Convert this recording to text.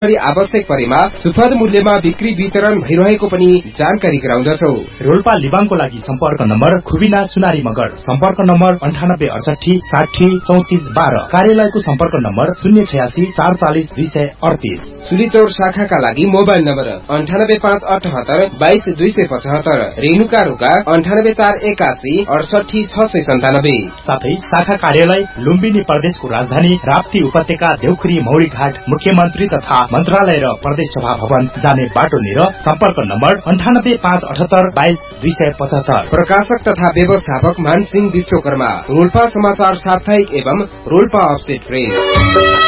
आवश्यक परेमा सुपथ मूल्यमा बिक्री वितरण भइरहेको पनि जानकारी गराउँदछौ। रोल्पा लिबाङको लागि सम्पर्क नम्बर खुबिना सुनारी मगर, सम्पर्क नम्बर 9868 60 34 12, कार्यालयको सम्पर्क नम्बर 086 440 238। सुलीचौर शाखाका लागि मोबाइल नम्बर 98578 22 275, रेणुका रोका 98481 68 697। साथै शाखा कार्यालय लुम्बिनी प्रदेशको राजधानी राप्ती उपत्यका देउखुरी मौरी घाट मुख्यमन्त्री तथा मन्त्रालय र प्रदेश सभा भवन जाने बाटोनिर सम्पर्क नम्बर 98578 22 275। प्रकाशक तथा व्यवस्थापक मानसिंह विश्वकर्मा, रोल्पा समाचार साप्ताहिक एवं रोल्पा अपसेट प्रेस।